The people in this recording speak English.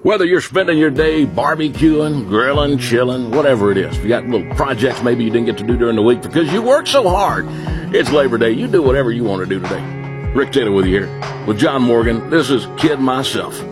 Whether you're spending your day barbecuing, grilling, chilling, whatever it is, if you got little projects maybe you didn't get to do during the week because you work so hard, it's Labor Day. You do whatever you want to do today. Rick Taylor with you here with John Morgan. This is Kid Myself.